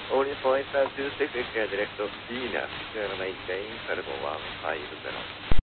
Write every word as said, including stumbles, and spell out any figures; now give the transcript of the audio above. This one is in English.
Only pointer to six extra direct of Venus, zero nine Jane, Carbon one five zero.